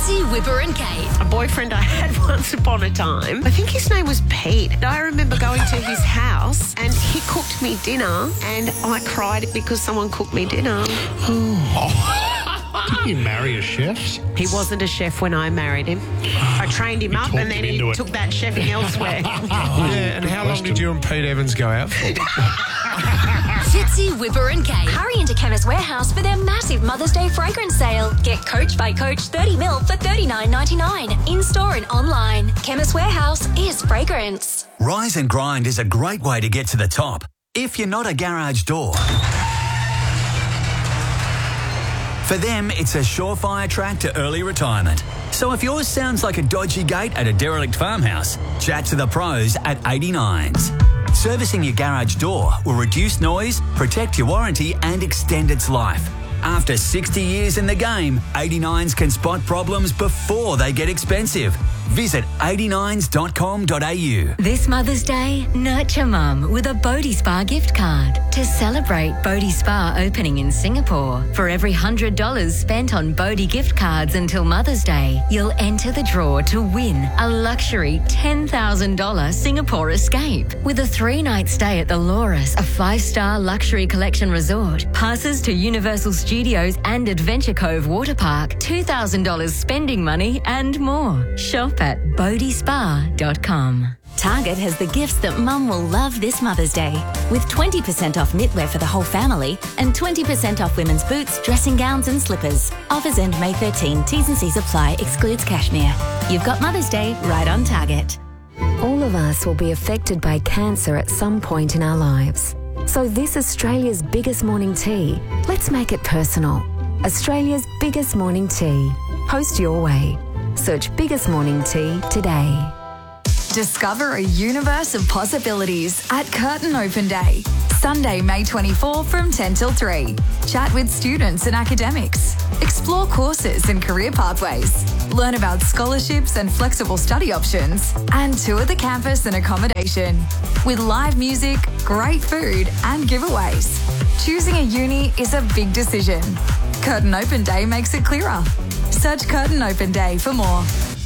Fitzy, Whipper and Kate. A boyfriend I had once upon a time, I think his name was Pete. I remember going to his house and he cooked me dinner and I cried because someone cooked me dinner. Didn't you marry a chef? He wasn't a chef when I married him. I trained him up and then he took that chefing elsewhere. Yeah, and how long did you and Pete Evans go out for? Fitzy, Whipper and Kate. Hurry into Chemist Warehouse for their massive Mother's Day fragrance sale. Get Coach by Coach 30ml for $39.99. In-store and online. Chemist Warehouse is fragrance. Rise and Grind is a great way to get to the top. If you're not a garage door. For them, it's a surefire track to early retirement. So if yours sounds like a dodgy gate at a derelict farmhouse, chat to the pros at 89s. Servicing your garage door will reduce noise, protect your warranty and extend its life. After 60 years in the game, 89s can spot problems before they get expensive. Visit 89s.com.au. This Mother's Day, nurture Mum with a Bodhi Spa gift card to celebrate Bodhi Spa opening in Singapore. For every $100 spent on Bodhi gift cards until Mother's Day, you'll enter the draw to win a luxury $10,000 Singapore escape with a 3-night stay at the Loris, a 5-star luxury collection resort, passes to Universal Studios and Adventure Cove Water Park, $2,000 spending money and more. Shop at bodhispa.com. Target has the gifts that Mum will love this Mother's Day, with 20% off knitwear for the whole family and 20% off women's boots, dressing gowns and slippers. Offers end May 13. T's and C's apply. Excludes cashmere. You've got Mother's Day right on Target. All of us will be affected by cancer at some point in our lives. So this Australia's biggest morning tea, let's make it personal. Australia's biggest morning tea. Post your way. Search Biggest Morning Tea today. Discover a universe of possibilities at Curtin Open Day. Sunday, May 24 from 10 till 3. Chat with students and academics. Explore courses and career pathways. Learn about scholarships and flexible study options. And tour the campus and accommodation. With live music, great food and giveaways. Choosing a uni is a big decision. Curtin Open Day makes it clearer. Search Curtin Open Day for more.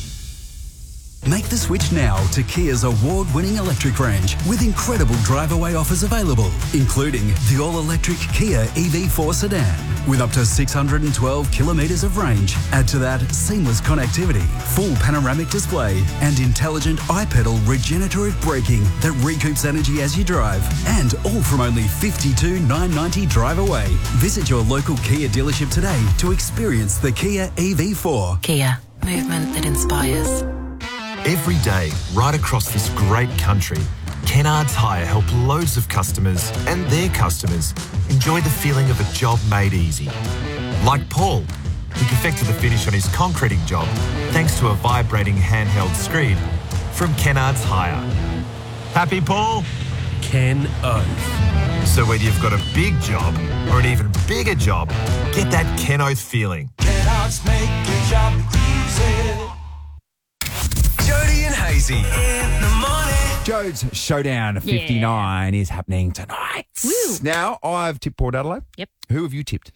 Make the switch now to Kia's award-winning electric range with incredible drive-away offers available, including the all-electric Kia EV4 sedan with up to 612 kilometres of range. Add to that seamless connectivity, full panoramic display and intelligent iPedal regenerative braking that recoups energy as you drive. And all from only $52,990 drive away. Visit your local Kia dealership today to experience the Kia EV4. Kia, movement that inspires. Every day, right across this great country, Kennards Hire help loads of customers and their customers enjoy the feeling of a job made easy. Like Paul, who perfected the finish on his concreting job thanks to a vibrating handheld screed from Kennards Hire. Happy, Paul? Ken Oath. So whether you've got a big job or an even bigger job, get that Ken Oath feeling. Kennards make your job easy. Jody and Hazy in the morning. Jode's Showdown 59 is happening tonight. Woo. Now, I've tipped Port Adelaide. Yep. Who have you tipped?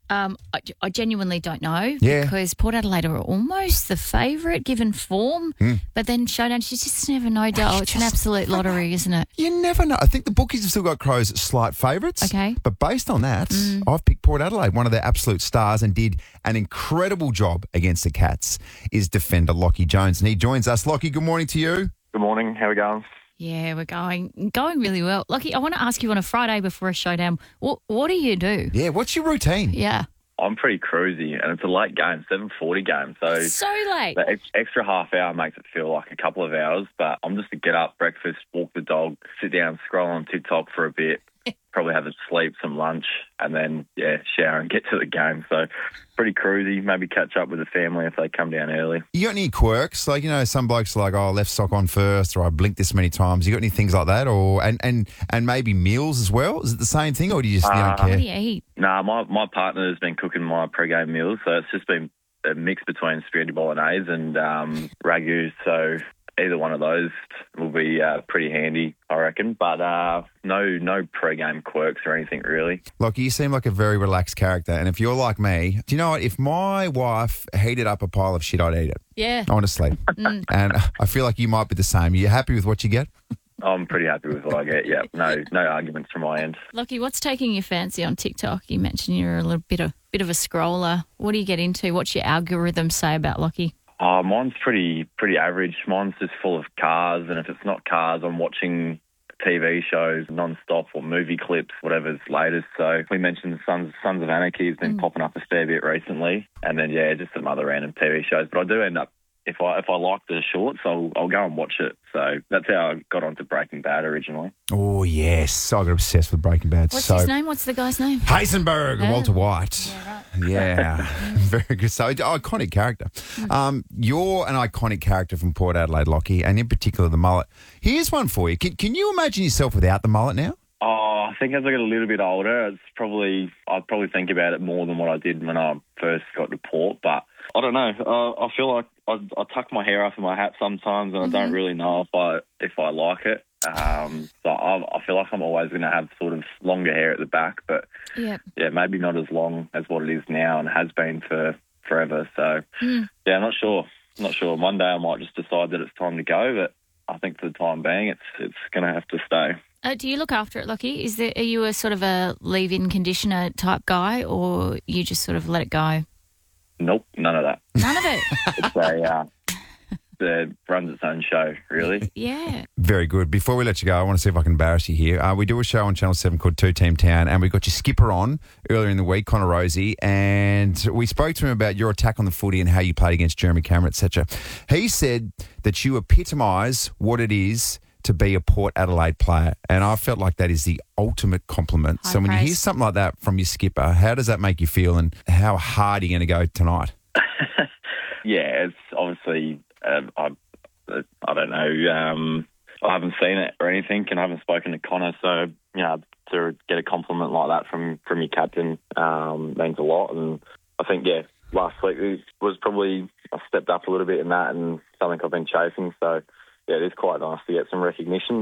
I genuinely don't know because Port Adelaide are almost the favourite given form, but then Showdown, you just never know, Dale. It's an absolute lottery, isn't it? You never know. I think the bookies have still got Crows as slight favourites. Okay. But based on that, I've picked Port Adelaide, one of their absolute stars, and did an incredible job against the Cats, is defender Lockie Jones. And he joins us. Lockie, good morning to you. Good morning. How are we going? Yeah, we're going really well. Lockie, I want to ask you on a Friday before a Showdown, what do you do? Yeah, what's your routine? Yeah. I'm pretty cruisy, and it's a late game, 7:40 game. So late. The extra half hour makes it feel like a couple of hours, but I'm just to get up, breakfast, walk the dog, sit down, scroll on TikTok for a bit, probably have a sleep, some lunch, and then, shower and get to the game. So pretty cruisy, maybe catch up with the family if they come down early. You got any quirks? Like, some blokes are like, I left sock on first, or I blinked this many times. You got any things like that? Or and maybe meals as well? Is it the same thing, or do you just you don't care? What do you eat? Nah, my partner has been cooking my pre-game meals, so it's just been a mix between spaghetti bolognese and ragu. So either one of those will be pretty handy, I reckon. But no pre-game quirks or anything really. Lockie, you seem like a very relaxed character. And if you're like me, do you know what? If my wife heated up a pile of shit, I'd eat it. Yeah. Honestly. And I feel like you might be the same. Are you happy with what you get? I'm pretty happy with what I get, yeah. No arguments from my end. Lockie, what's taking your fancy on TikTok? You mentioned you're a little bit of a scroller. What do you get into? What's your algorithm say about Lockie? Mine's pretty average. Mine's just full of cars, and if it's not cars, I'm watching TV shows non-stop or movie clips, whatever's latest. So we mentioned the Sons of Anarchy has been popping up a fair bit recently, and then, just some other random TV shows. But I do end up, if I like the shorts, I'll go and watch it. So that's how I got onto Breaking Bad originally. Oh, yes. I got obsessed with Breaking Bad. What's his name? What's the guy's name? Heisenberg, Oh. Walter White. Yeah, right. Yeah, very good. So, iconic character. You're an iconic character from Port Adelaide, Lockie, and in particular the mullet. Here's one for you. Can you imagine yourself without the mullet now? Oh, I think as I get a little bit older, I'd probably think about it more than what I did when I first got to Port. But I don't know. I feel like I tuck my hair up in my hat sometimes, and I don't really know if I like it. So I feel like I'm always going to have sort of longer hair at the back, but maybe not as long as what it is now and has been for forever. So I'm not sure. One day I might just decide that it's time to go, but I think for the time being, it's going to have to stay. Do you look after it, Lockie? Are you a sort of a leave-in conditioner type guy, or you just sort of let it go? Nope, none of that. None of it? It runs its own show, really. Yeah. Very good. Before we let you go, I want to see if I can embarrass you here. We do a show on Channel 7 called Two Team Town, and we got your skipper on earlier in the week, Connor Rosie, and we spoke to him about your attack on the footy and how you played against Jeremy Cameron, etc. He said that you epitomise what it is to be a Port Adelaide player, and I felt like that is the ultimate compliment. So when you hear something like that from your skipper, how does that make you feel, and how hard are you going to go tonight? Yeah, it's obviously, I don't know, I haven't seen it or anything, and I haven't spoken to Connor, so, to get a compliment like that from your captain means a lot. And I think, last week was probably, I stepped up a little bit in that and something I've been chasing, so, it is quite nice to get some recognition.